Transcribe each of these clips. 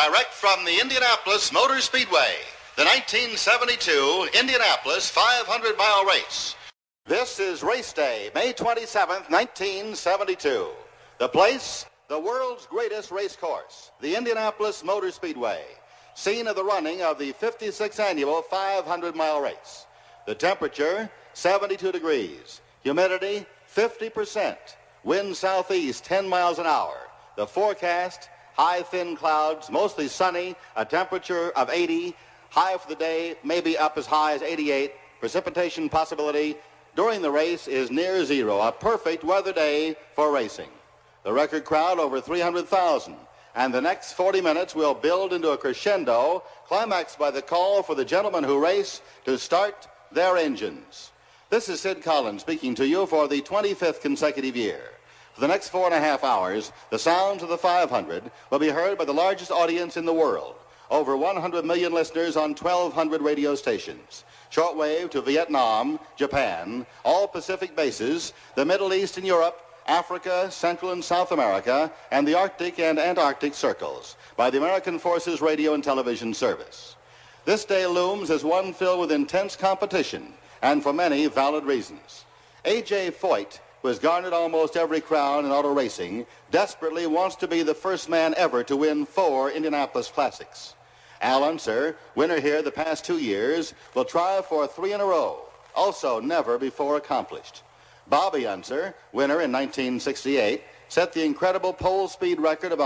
Direct from the Indianapolis Motor Speedway, the 1972 Indianapolis 500-mile race. This is race day, May 27th, 1972. The place, the world's greatest race course, the Indianapolis Motor Speedway, scene of the running of the 56th annual 500-mile race. The temperature, 72 degrees. Humidity, 50%. Wind southeast, 10 miles an hour. The forecast, high thin clouds, mostly sunny, a temperature of 80. High for the day, maybe up as high as 88. Precipitation possibility during the race is near zero. A perfect weather day for racing. The record crowd over 300,000. And the next 40 minutes will build into a crescendo, climaxed by the call for the gentlemen who race to start their engines. This is Sid Collins speaking to you for the 25th consecutive year. For the next 4.5 hours, the sounds of the 500 will be heard by the largest audience in the world. Over 100 million listeners on 1,200 radio stations. Shortwave to Vietnam, Japan, all Pacific bases, the Middle East and Europe, Africa, Central and South America, and the Arctic and Antarctic circles by the American Forces Radio and Television Service. This day looms as one filled with intense competition, and for many valid reasons. A.J. Foyt, who has garnered almost every crown in auto racing, desperately wants to be the first man ever to win 4 Indianapolis Classics. Al Unser, winner here the past 2 years, will try for 3 in a row, also never before accomplished. Bobby Unser, winner in 1968, set the incredible pole speed record of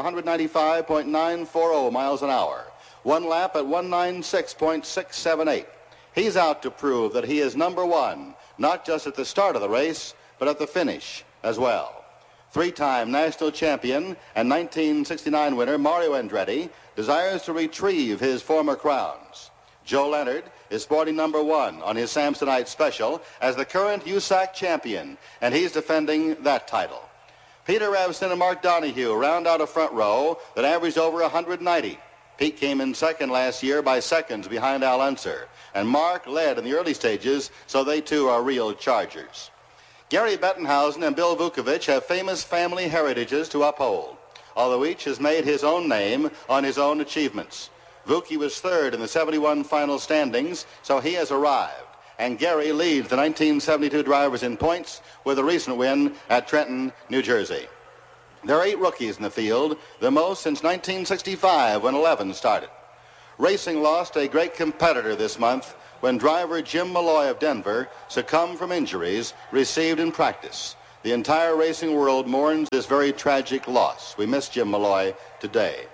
195.940 miles an hour, one lap at 196.678. He's out to prove that he is number one, not just at the start of the race, but at the finish as well. 3-time national champion and 1969 winner Mario Andretti desires to retrieve his former crowns. Joe Leonard is sporting number 1 on his Samsonite Special as the current USAC champion, and he's defending that title. Peter Ravson and Mark Donahue round out a front row that averaged over 190. Pete came in second last year by seconds behind Al Unser, and Mark led in the early stages, so they too are real chargers. Gary Bettenhausen and Bill Vukovich have famous family heritages to uphold, although each has made his own name on his own achievements. Vuki was third in the 71 final standings, so he has arrived, and Gary leads the 1972 drivers in points with a recent win at Trenton, New Jersey. There are 8 rookies in the field, the most since 1965 when 11 started. Racing lost a great competitor this month when driver Jim Malloy of Denver succumbed from injuries received in practice. The entire racing world mourns this very tragic loss. We miss Jim Malloy today.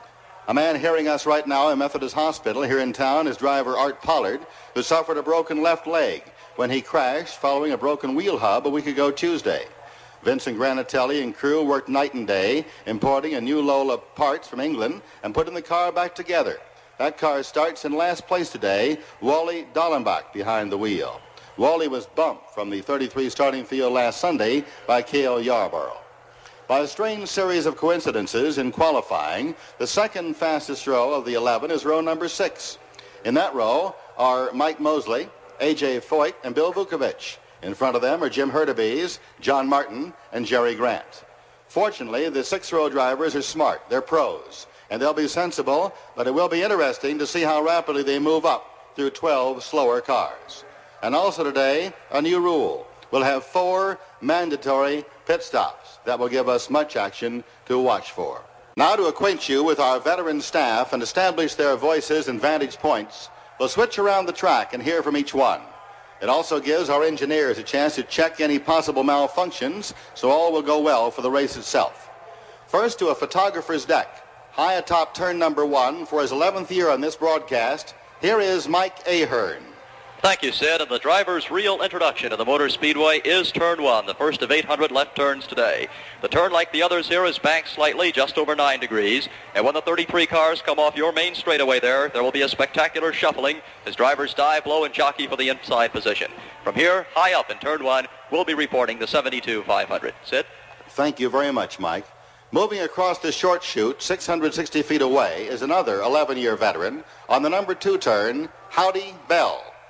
A man hearing us right now in Methodist Hospital here in town is driver Art Pollard, who suffered a broken left leg when he crashed following a broken wheel hub a week ago Tuesday. Vincent Granatelli and crew worked night and day importing a new Lola parts from England and putting the car back together. That car starts in last place today, Wally Dallenbach behind the wheel. Wally was bumped from the 33 starting field last Sunday by Cale Yarborough. By a strange series of coincidences in qualifying, the second fastest row of the 11 is row number 6. In that row are Mike Mosley, A.J. Foyt, and Bill Vukovich. In front of them are Jim Hurtubise, John Martin, and Jerry Grant. Fortunately, the 6th-row drivers are smart. They're pros, and they'll be sensible, but it will be interesting to see how rapidly they move up through 12 slower cars. And also today, a new rule. We'll have 4 mandatory pit stops. That will give us much action to watch for. Now to acquaint you with our veteran staff and establish their voices and vantage points, we'll switch around the track and hear from each one. It also gives our engineers a chance to check any possible malfunctions, so all will go well for the race itself. First to a photographer's deck. High atop turn number 1 for his 11th year on this broadcast, here is Mike Ahern. Thank you, Sid. And the driver's real introduction to the Motor Speedway is turn 1, the first of 800 left turns today. The turn, like the others here, is banked slightly, just over 9 degrees. And when the 33 cars come off your main straightaway there will be a spectacular shuffling as drivers dive low and jockey for the inside position. From here, high up in turn 1, we'll be reporting the 72 500. Sid? Thank you very much, Mike. Moving across the short chute, 660 feet away, is another 11-year veteran on the number 2 turn, Howdy Bell.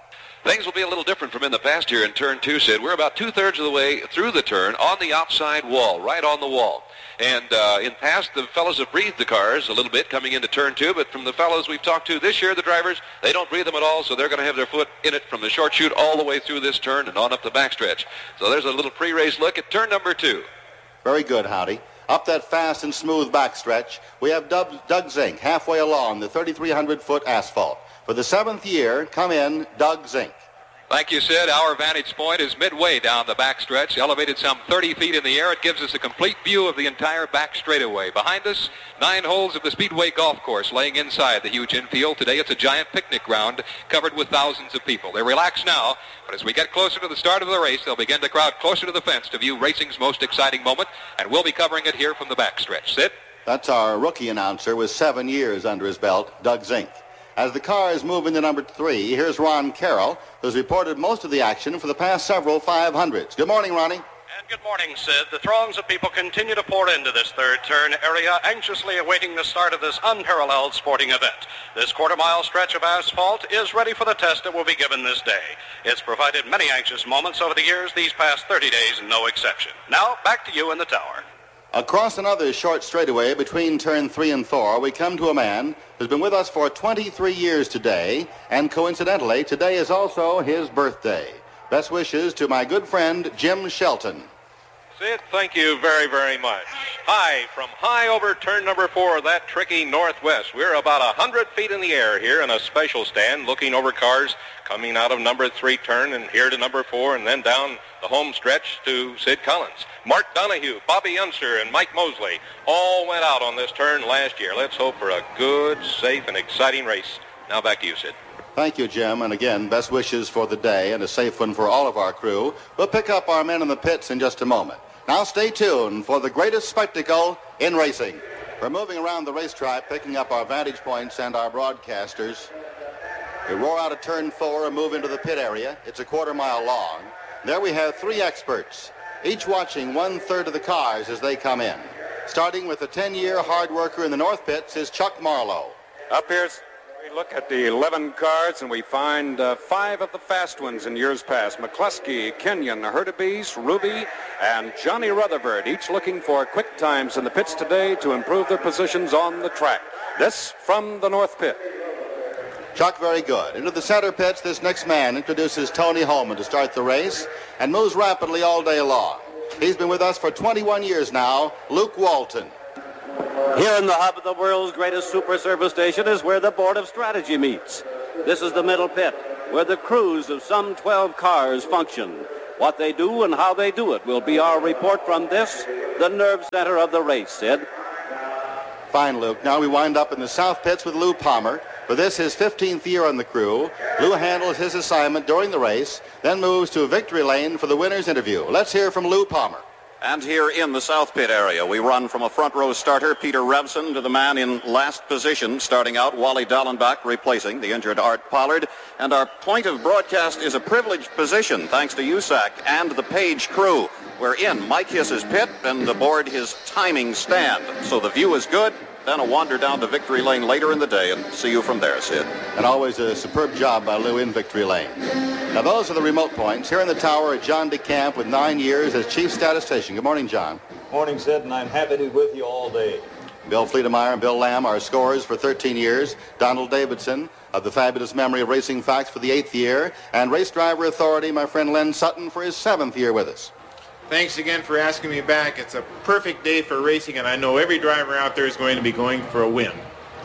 Things will be a little different from in the past here in turn 2, Sid. We're about two-thirds of the way through the turn on the outside wall, right on the wall. And in past, the fellows have breathed the cars a little bit coming into turn 2, but from the fellows we've talked to this year, the drivers, they don't breathe them at all, so they're going to have their foot in it from the short chute all the way through this turn and on up the backstretch. So there's a little pre-race look at turn number 2. Very good, Howdy. Up that fast and smooth backstretch, we have Doug Zink halfway along the 3,300-foot asphalt. For the 7th year, come in, Doug Zink. Like you said, our vantage point is midway down the backstretch, elevated some 30 feet in the air. It gives us a complete view of the entire back straightaway. Behind us, 9 holes of the Speedway Golf Course laying inside the huge infield. Today it's a giant picnic ground covered with thousands of people. They relax now, but as we get closer to the start of the race, they'll begin to crowd closer to the fence to view racing's most exciting moment, and we'll be covering it here from the backstretch. Sid? That's our rookie announcer with 7 years under his belt, Doug Zink. As the cars move into number 3, here's Ron Carroll, who's reported most of the action for the past several 500s. Good morning, Ronnie. And good morning, Sid. The throngs of people continue to pour into this third turn area, anxiously awaiting the start of this unparalleled sporting event. This quarter-mile stretch of asphalt is ready for the test that will be given this day. It's provided many anxious moments over the years, these past 30 days no exception. Now, back to you in the tower. Across another short straightaway between turn 3 and 4, we come to a man who's been with us for 23 years today, and coincidentally, today is also his birthday. Best wishes to my good friend, Jim Shelton. Sid, thank you very, very much. Hi, from high over turn number 4 of that tricky northwest. We're about 100 feet in the air here in a special stand looking over cars coming out of number 3 turn and here to number 4 and then down the home stretch to Sid Collins. Mark Donahue, Bobby Unser, and Mike Mosley all went out on this turn last year. Let's hope for a good, safe, and exciting race. Now back to you, Sid. Thank you, Jim. And again, best wishes for the day and a safe one for all of our crew. We'll pick up our men in the pits in just a moment. Now stay tuned for the greatest spectacle in racing. We're moving around the racetrack, picking up our vantage points and our broadcasters. We roar out of turn 4 and move into the pit area. It's a quarter-mile long. There we have 3 experts, each watching 1/3 of the cars as they come in. Starting with the 10-year hard worker in the north pits is Chuck Marlowe. Up here, we look at the 11 cars, and we find 5 of the fast ones in years past. McCluskey, Kenyon, Hurtubise, Ruby, and Johnny Rutherford, each looking for quick times in the pits today to improve their positions on the track. This from the north pit. Chuck, very good. Into the center pits, this next man introduces Tony Holman to start the race and moves rapidly all day long. He's been with us for 21 years now, Luke Walton. Here in the hub of the world's greatest super service station is where the Board of Strategy meets. This is the middle pit, where the crews of some 12 cars function. What they do and how they do it will be our report from this, the nerve center of the race, Sid. Fine, Luke. Now we wind up in the south pits with Lou Palmer. For this, his 15th year on the crew. Lou handles his assignment during the race, then moves to victory lane for the winner's interview. Let's hear from Lou Palmer. And here in the South Pit area, we run from a front row starter, Peter Revson, to the man in last position, starting out, Wally Dallenbach, replacing the injured Art Pollard. And our point of broadcast is a privileged position, thanks to USAC and the Page crew. We're in Mike Hiss's pit and aboard his timing stand. So the view is good. Then a wander down to victory lane later in the day and see you from there, Sid. And always a superb job by Lou in victory lane. Now those are the remote points. Here in the tower are John DeCamp with 9 years as chief statistician. Good morning, John. Morning, Sid, and I'm happy to be with you all day. Bill Fleetemeyer and Bill Lamb are scorers for 13 years. Donald Davidson of the fabulous memory of Racing Facts for the 8th year. And race driver authority, my friend Len Sutton, for his 7th year with us. Thanks again for asking me back. It's a perfect day for racing, and I know every driver out there is going to be going for a win.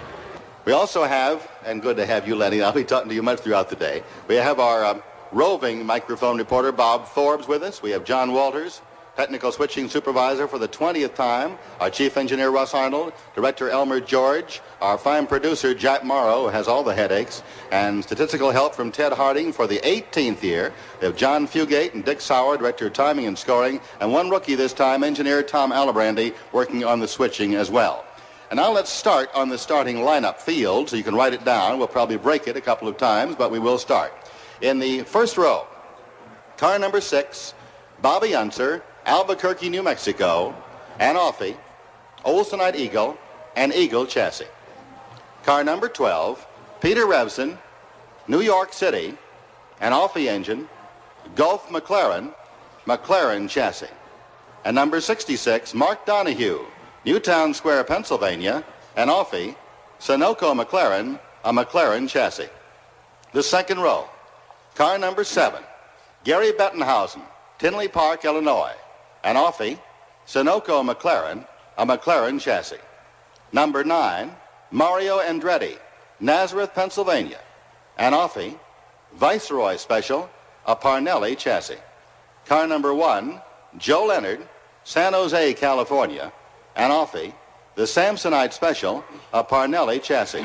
We also have, and good to have you, Lenny, I'll be talking to you much throughout the day, we have our roving microphone reporter, Bob Forbes, with us. We have John Walters, technical switching supervisor for the 20th time, our chief engineer, Russ Arnold, director, Elmer George, our fine producer, Jack Morrow, who has all the headaches, and statistical help from Ted Harding for the 18th year. We have John Fugate and Dick Sauer, director of timing and scoring, and one rookie this time, engineer Tom Alabrandy, working on the switching as well. And now let's start on the starting lineup field, so you can write it down. We'll probably break it a couple of times, but we will start. In the first row, car number 6, Bobby Unser, Albuquerque, New Mexico, Anafi, Olsonite Eagle, and Eagle Chassis. Car number 12, Peter Revson, New York City, an Offie engine, Gulf McLaren, McLaren chassis. And number 66, Mark Donahue, Newtown Square, Pennsylvania, an Offie, Sunoco McLaren, a McLaren chassis. The second row, car number 7, Gary Bettenhausen, Tinley Park, Illinois, an Offie, Sunoco McLaren, a McLaren chassis. Number 9, Mario Andretti, Nazareth, Pennsylvania, an Offie, Viceroy Special, a Parnelli chassis. Car number 1, Joe Leonard, San Jose, California, an Offie, the Samsonite Special, a Parnelli chassis.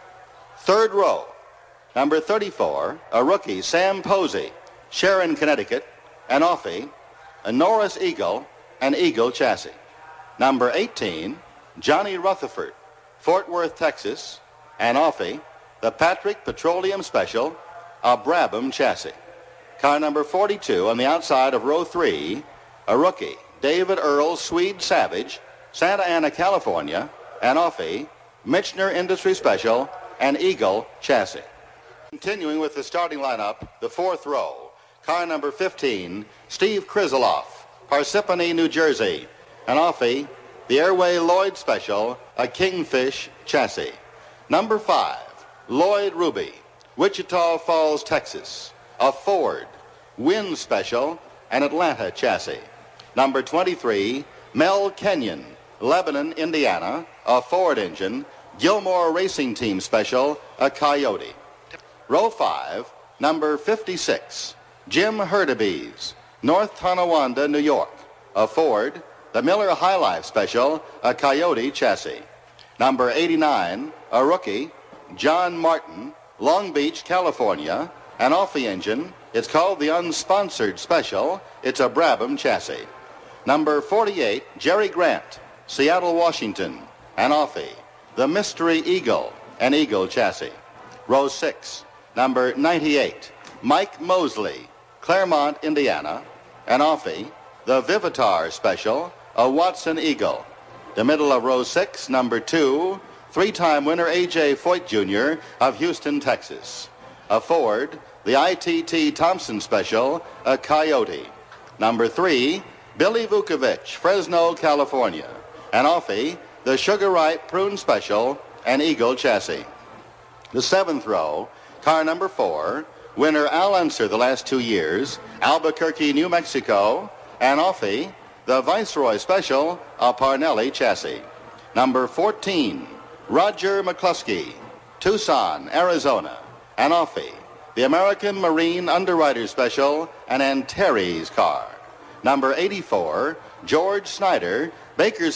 Third row, number 34, a rookie, Sam Posey, Sharon, Connecticut, an Offie, a Norris Eagle, an Eagle chassis. Number 18, Johnny Rutherford, Fort Worth, Texas, an Offie, the Patrick Petroleum Special, a Brabham chassis. Car number 42 on the outside of row 3, a rookie, David Earl Swede Savage, Santa Ana, California, an Offie, Michener Industry Special, an Eagle chassis. Continuing with the starting lineup, the fourth row, car number 15, Steve Krizeloff, Parsippany, New Jersey, an Offie, the Airway Lloyd Special, a Kingfish chassis. Number 5, Lloyd Ruby, Wichita Falls, Texas, a Ford, Wynn Special, an Atlanta chassis. Number 23, Mel Kenyon, Lebanon, Indiana, a Ford engine, Gilmore Racing Team Special, a Coyote. Row 5, number 56, Jim Hurtubise, North Tonawanda, New York, a Ford, the Miller High Life Special, a Coyote chassis. Number 89, a rookie, John Martin, Long Beach, California, an Offie engine. It's called the Unsponsored Special. It's a Brabham chassis. Number 48, Jerry Grant, Seattle, Washington, an Offie, the Mystery Eagle, an Eagle chassis. Row 6, number 98, Mike Mosley, Claremont, Indiana, an Offie, the Vivitar Special, a Watson Eagle. The middle of row 6, number 2, three-time winner A.J. Foyt Jr. of Houston, Texas, a Ford, the ITT Thompson Special, a Coyote. Number 3, Billy Vukovich, Fresno, California, an Offie, the Sugar Ripe Prune Special, an Eagle chassis. The seventh row, car number 4, winner Al Unser the last 2 years, Albuquerque, New Mexico, an Offie, the Viceroy Special, a Parnelli chassis. Number 14, Roger McCluskey, Tucson, Arizona, an Offie, the American Marine Underwriter Special, an Antares car. Number 84, George Snyder, Bakersfield,